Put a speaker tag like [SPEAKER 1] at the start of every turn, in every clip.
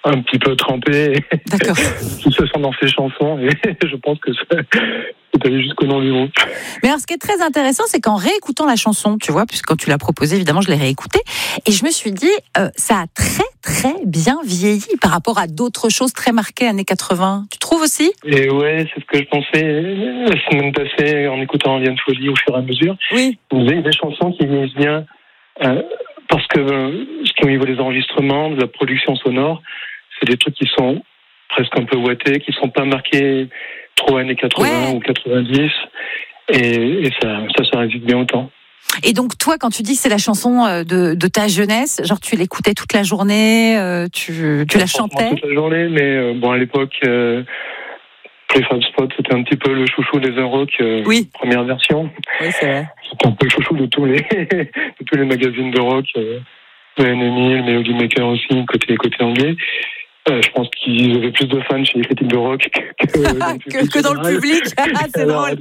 [SPEAKER 1] un petit peu trempés,
[SPEAKER 2] D'accord.
[SPEAKER 1] qui se sont dans ces chansons, et je pense que c'est allé jusqu'au nom du groupe.
[SPEAKER 2] Mais alors, ce qui est très intéressant, c'est qu'en réécoutant la chanson, tu vois, puisque quand tu l'as proposée, évidemment, je l'ai réécoutée, et je me suis dit, ça a très, très bien vieilli par rapport à d'autres choses très marquées années 80. Tu trouves aussi ?
[SPEAKER 1] Et ouais, c'est ce que je pensais la semaine passée en écoutant Liane Folie au fur et à mesure.
[SPEAKER 2] Oui.
[SPEAKER 1] Vous avez des chansons qui vieillissent bien, parce que ce qui est au niveau des enregistrements, de la production sonore, c'est des trucs qui sont presque un peu ouatés, qui sont pas marqués trop années 80 ou 90, et ça résiste bien au temps.
[SPEAKER 2] Et donc toi, quand tu dis que c'est la chanson de ta jeunesse, genre tu l'écoutais toute la journée, tu la chantais
[SPEAKER 1] toute la journée, mais bon, à l'époque, Prefab Sprout, c'était un petit peu le chouchou des rock,
[SPEAKER 2] oui.
[SPEAKER 1] Première version.
[SPEAKER 2] Oui, c'est vrai.
[SPEAKER 1] C'était un peu le chouchou de tous les magazines de rock, le NME, le Melody Maker aussi, côté anglais. Je pense qu'ils avaient plus de fans chez les critiques de rock
[SPEAKER 2] que dans le public. C'est drôle.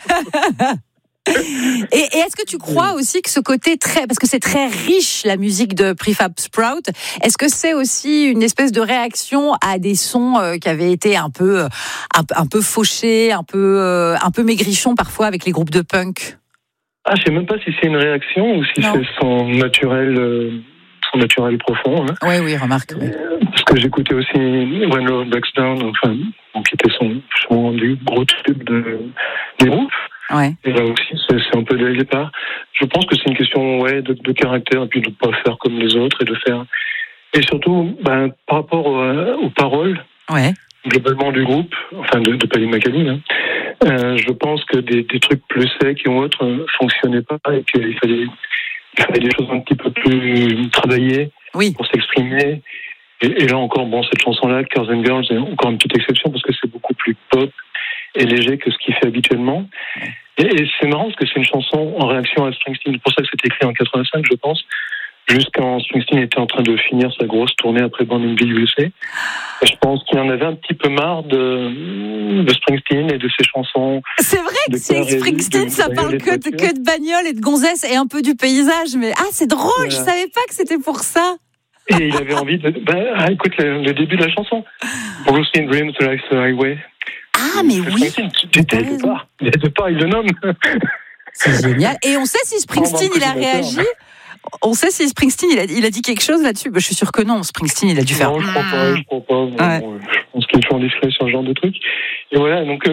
[SPEAKER 2] Et est-ce que tu crois aussi que ce côté parce que c'est très riche la musique de Prefab Sprout, est-ce que c'est aussi une espèce de réaction à des sons qui avaient été un peu fauchés, un peu maigrichons parfois avec les groupes de punk?
[SPEAKER 1] Je sais même pas si c'est une réaction ou si c'est son naturel profond. Hein.
[SPEAKER 2] Oui, remarque. Oui.
[SPEAKER 1] Parce que j'écoutais aussi When Love Breaks Down, qui était son des gros tubes des groupes.
[SPEAKER 2] Ouais.
[SPEAKER 1] Et là aussi, c'est un peu dès le départ. Je pense que c'est une question de caractère, et puis de ne pas faire comme les autres, et surtout, par rapport aux paroles, globalement du groupe, enfin de Paddy McAloon, je pense que des trucs plus secs ou autres fonctionnaient pas, et qu'il fallait des choses un petit peu plus travaillées pour s'exprimer. Et là encore, cette chanson-là, Cars and Girls, c'est encore une petite exception parce que c'est beaucoup plus pop et léger que ce qu'il fait habituellement. Et c'est marrant parce que c'est une chanson en réaction à Springsteen. C'est pour ça que c'était écrit en 85, je pense, jusqu'à Springsteen était en train de finir sa grosse tournée après Born in the USA. Et je pense qu'il en avait un petit peu marre de Springsteen et de ses chansons.
[SPEAKER 2] C'est vrai que c'est Springsteen, ça parle que de bagnole et de gonzesse et un peu du paysage. Mais c'est drôle, je savais pas que c'était pour ça.
[SPEAKER 1] Et il avait envie de... écoute le début de la chanson. Bruce in Dreams, Life's the Highway.
[SPEAKER 2] Mais oui.
[SPEAKER 1] Dès le départ, il le nomme.
[SPEAKER 2] C'est génial. Et on sait si Springsteen, il a réagi. On sait si Springsteen, il a dit quelque chose là-dessus. Je suis sûr que non. Springsteen, il a dû faire.
[SPEAKER 1] Non, je crois pas. Je pense qu'il est toujours discret sur ce genre de truc. Et voilà, donc,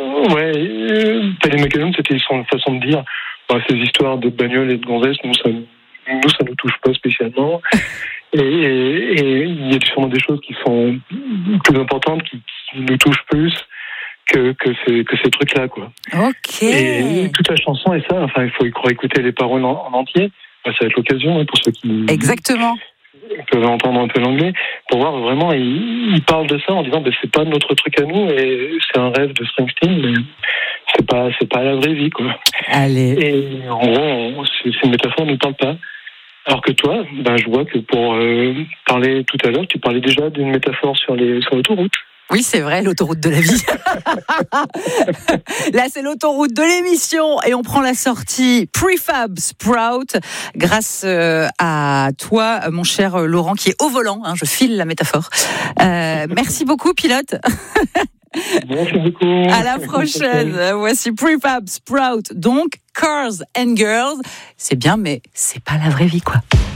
[SPEAKER 1] Paddy McAloon, c'était son façon de dire, ces histoires de bagnole et de gonzesse, ça nous touche pas spécialement. Et il y a sûrement des choses qui sont plus importantes, qui nous touchent plus que ces trucs-là, quoi.
[SPEAKER 2] Ok.
[SPEAKER 1] Et toute la chanson est ça. Il faut écouter les paroles en entier. Ça va être l'occasion pour ceux qui peuvent entendre un peu l'anglais, pour voir vraiment, il parle de ça en disant c'est pas notre truc à nous, et c'est un rêve de Springsteen, mais c'est pas la vraie vie, quoi.
[SPEAKER 2] Allez.
[SPEAKER 1] Et en gros, ces métaphores ne parlent pas. Alors que toi, je vois que pour parler tout à l'heure, tu parlais déjà d'une métaphore sur l'autoroute.
[SPEAKER 2] Oui, c'est vrai, l'autoroute de la vie. Là, c'est l'autoroute de l'émission et on prend la sortie Prefab Sprout grâce à toi, mon cher Laurent, qui est au volant. Je file la métaphore. Merci beaucoup, pilote.
[SPEAKER 1] Merci beaucoup.
[SPEAKER 2] À la prochaine. Voici Prefab Sprout, donc Cars and Girls. C'est bien, mais c'est pas la vraie vie, quoi.